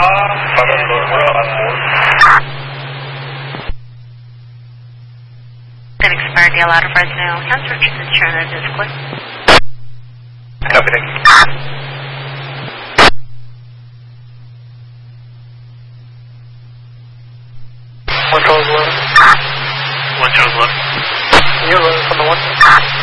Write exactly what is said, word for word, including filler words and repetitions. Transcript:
Expired Dale out of Fresno. Cancer is sure that is quick. Copy, thank you. One Charles eleven. One Charles eleven. You're running from the one.